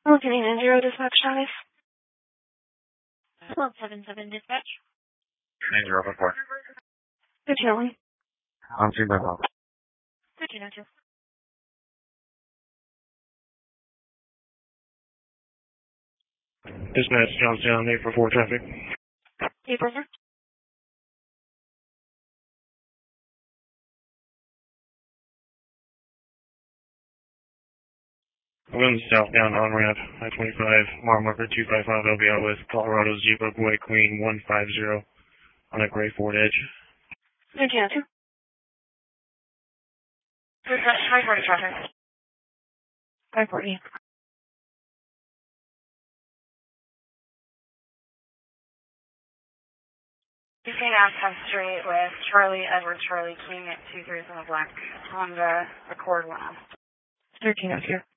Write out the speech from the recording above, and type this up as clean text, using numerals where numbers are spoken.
Looking in 0 dispatch status. 1277 dispatch. 9044. Good chilling. I'm seeing my mom. 1302. Dispatch, Johnstown, 844 traffic. April, sir. I'm going southbound on-ramp, I-25, mile marker 255, I'll be out with Colorado's Jeep Boy Queen 150 on a gray Ford Edge. 1302. Dispatch, 540 traffic. 540. Between Aspen Street with Charlie Edward Charlie King at 237 Black Honda Accord 1. 1302.